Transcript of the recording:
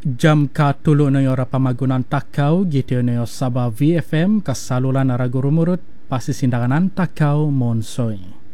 Jam ka tulu no yora pamagunan takau gitu no Sabah VFM kasalulan aragu rumurut pasti sindanganan takau monsoi.